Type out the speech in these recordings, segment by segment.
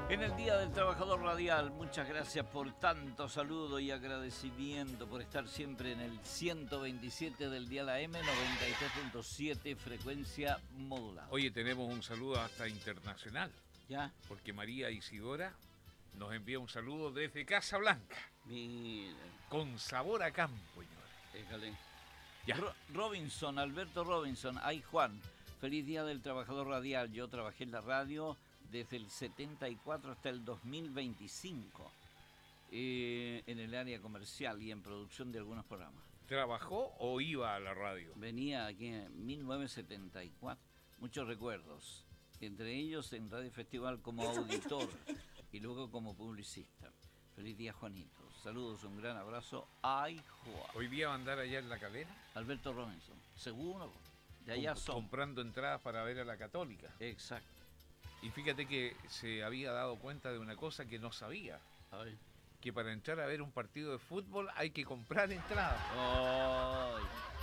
En el Día del Trabajador Radial, muchas gracias por tanto saludo y agradecimiento por estar siempre en el 127 del Dial AM, 93.7 frecuencia modulada. Oye, tenemos un saludo hasta internacional. ¿Ya? Porque María Isidora nos envía un saludo desde Casablanca. Miren. Con sabor a campo, Déjale. Ya. Robinson, Alberto Robinson. Ay, Juan, feliz Día del Trabajador Radial. Yo trabajé en la radio desde el 74 hasta el 2025 en el área comercial y en producción de algunos programas. ¿Trabajó o iba a la radio? Venía aquí en 1974. Muchos recuerdos, entre ellos en Radio Festival como auditor y luego como publicista. Feliz día, Juanito. Saludos, un gran abrazo. Ay, Juan. ¿Hoy día va a andar allá en La Calera? Alberto Robinson, seguro. De allá son. Comprando entradas para ver a la Católica. Exacto. Y fíjate que se había dado cuenta de una cosa que no sabía. A ver. Que para entrar a ver un partido de fútbol hay que comprar entradas. Ay.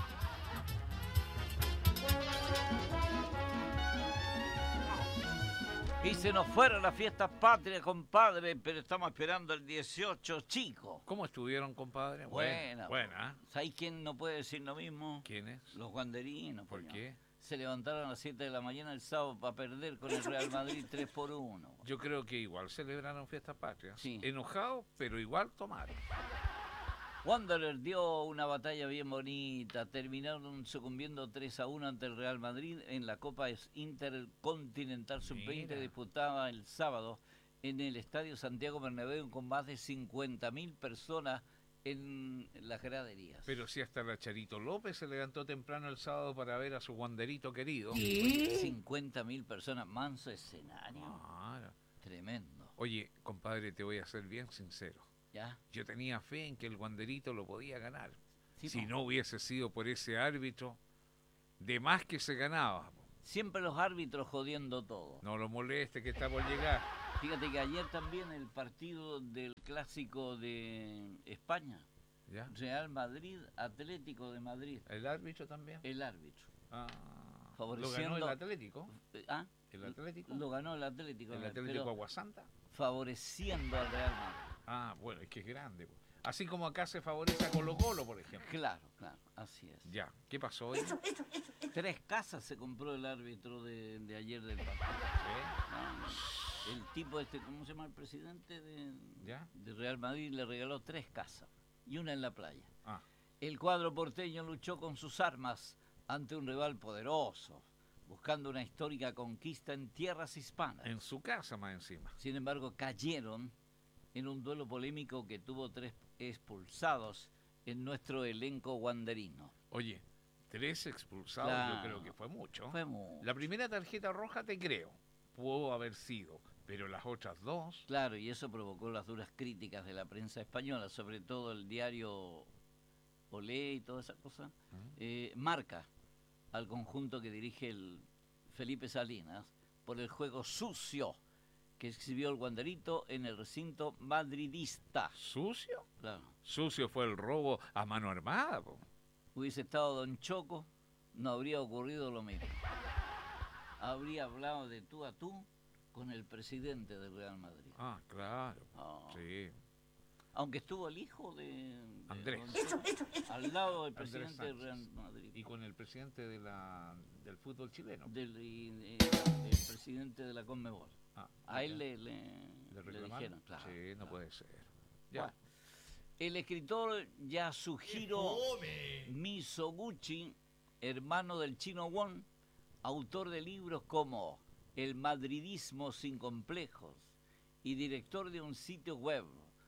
Y se nos fueron las fiestas patrias, compadre, pero estamos esperando el 18, chico. ¿Cómo estuvieron, compadre? Buena. Buena. ¿Sabes quién no puede decir lo mismo? ¿Quién es? Los guanderinos. ¿Por qué? Se levantaron a las 7 de la mañana el sábado para perder con el Real Madrid 3-1. Yo creo que igual celebraron fiestas patrias. Sí. Enojados, pero igual tomaron. Wanderer dio una batalla bien bonita, terminaron sucumbiendo 3-1 ante el Real Madrid en la Copa Intercontinental Sub-20 disputada el sábado en el Estadio Santiago Bernabéu con más de 50.000 personas en las graderías. Pero si hasta la Charito López se levantó temprano el sábado para ver a su Wanderito querido. 50.000 personas, manso escenario. Claro. Tremendo. Oye, compadre, te voy a ser bien sincero. ¿Ya? Yo tenía fe en que el Wanderito lo podía ganar. Sí, si no hubiese sido por ese árbitro, de más que se ganaba. Siempre los árbitros jodiendo todo. No lo moleste que está por llegar. Fíjate que ayer también el partido del clásico de España, ¿Ya? Real Madrid, Atlético de Madrid. ¿El árbitro también? El árbitro. ¿Lo ganó el Atlético? ¿El Atlético? Lo ganó el Atlético. ¿El Atlético Aguasanta? Favoreciendo al Real Madrid. Bueno, es que es grande. Así como acá se favorece a Colo-Colo, por ejemplo. Claro, así es. Ya, ¿qué pasó hoy? 3 casas se compró el árbitro de ayer del partido. El tipo ¿cómo se llama el presidente de Real Madrid? Le regaló 3 casas y una en la playa. El cuadro porteño luchó con sus armas ante un rival poderoso, buscando una histórica conquista en tierras hispanas. En su casa más encima. Sin embargo, cayeron en un duelo polémico que tuvo 3 expulsados en nuestro elenco wanderino. Oye, 3 expulsados, claro, yo creo que fue mucho. Fue mucho. La primera tarjeta roja te creo, pudo haber sido, pero las otras 2... Claro, y eso provocó las duras críticas de la prensa española, sobre todo el diario Olé y toda esa cosa. Marca al conjunto que dirige el Felipe Salinas por el juego sucio que exhibió el Wanderito en el recinto madridista. ¿Sucio? Claro. Sucio fue el robo a mano armada. Hubiese estado Don Choco, no habría ocurrido lo mismo. Habría hablado de tú a tú con el presidente del Real Madrid. Claro. Sí. Aunque estuvo el hijo de Andrés. Al lado del presidente del Real Madrid. Y con el presidente del fútbol chileno. El presidente de la Conmebol. A él le dijeron, claro. Sí, no puede ser. Ya. Bueno, el escritor Yasuhiro Mizoguchi, hermano del chino Won, autor de libros como El madridismo sin complejos y director de un sitio web,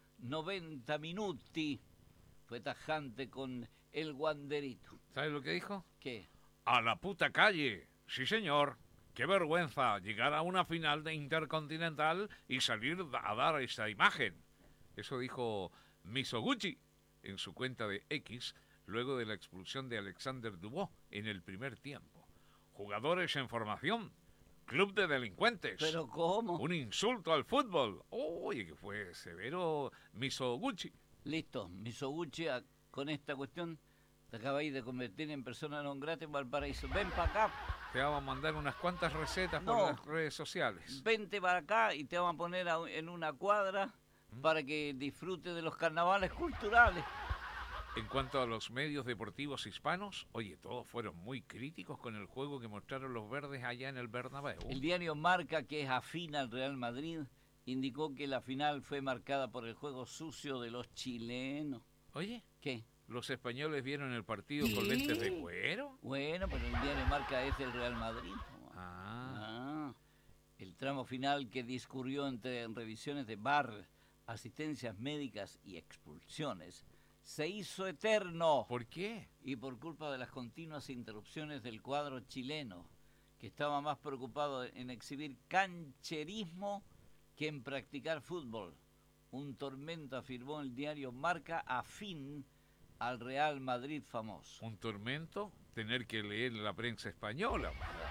90 Minuti, fue tajante con el Wanderito. ¿Sabes lo que dijo? ¿Qué? ¡A la puta calle! Sí, señor. ¡Qué vergüenza llegar a una final de Intercontinental y salir a dar esa imagen! Eso dijo Mizoguchi en su cuenta de X luego de la expulsión de Alexander Dubó en el primer tiempo. Jugadores en formación, club de delincuentes. ¿Pero cómo? Un insulto al fútbol. Oye, que fue severo Mizoguchi. Listo, Mizoguchi con esta cuestión Te acabáis de convertir en persona non grata en Valparaíso. Ven para acá, Te vamos a mandar unas cuantas recetas por No. las redes sociales. vente para acá y te vamos a poner en una cuadra para que disfrute de los carnavales culturales. En cuanto a los medios deportivos hispanos, oye, todos fueron muy críticos con el juego que mostraron los verdes allá en el Bernabéu. El diario Marca, que es afín al Real Madrid, indicó que la final fue marcada por el juego sucio de los chilenos. Oye, ¿Qué? ¿los españoles vieron el partido con lentes de cuero? Bueno, pero el diario Marca es del Real Madrid. Ah, El tramo final que discurrió entre revisiones de VAR, asistencias médicas y expulsiones se hizo eterno. ¿por qué? Y por culpa de las continuas interrupciones del cuadro chileno, que estaba más preocupado en exhibir cancherismo que en practicar fútbol. Un tormento, afirmó el diario Marca, afín al Real Madrid famoso. Un tormento tener que leer la prensa española.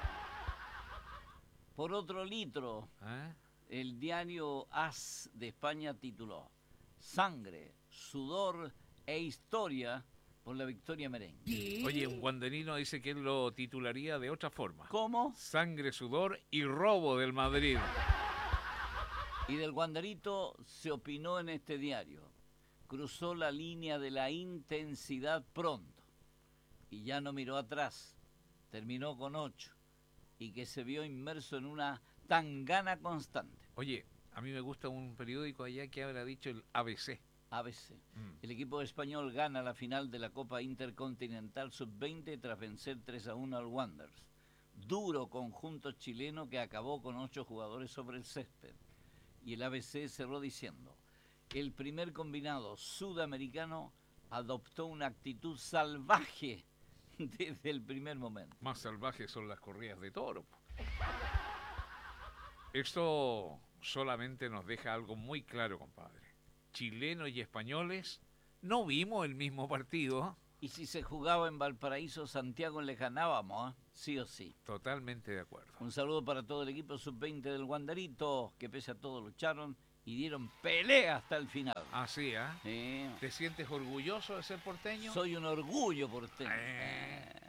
Por otro litro, ¿Ah? el diario AS de España tituló Sangre, sudor e historia por la victoria merengue. Oye, un guanderino dice que él lo titularía de otra forma. ¿Cómo? Sangre, sudor y robo del Madrid. Y del Guandarito se opinó en este diario. Cruzó la línea de la intensidad pronto y ya no miró atrás. Terminó con 8 y que se vio inmerso en una tangana constante. Oye, a mí me gusta un periódico allá que habrá dicho el ABC. ABC. El equipo español gana la final de la Copa Intercontinental Sub-20 tras vencer 3-1 al Wanderers. Duro conjunto chileno que acabó con 8 jugadores sobre el césped. Y el ABC cerró diciendo: el primer combinado sudamericano adoptó una actitud salvaje desde el primer momento. Más salvajes son las corridas de toro. Esto solamente nos deja algo muy claro, compadre. Chilenos y españoles no vimos el mismo partido. Y si se jugaba en Valparaíso, Santiago les ganábamos, sí o sí. Totalmente de acuerdo. Un saludo para todo el equipo sub-20 del Guandarito, que pese a todo lucharon y dieron pelea hasta el final. Así, ¿ah? Sí. ¿Te sientes orgulloso de ser porteño? Soy un orgullo porteño.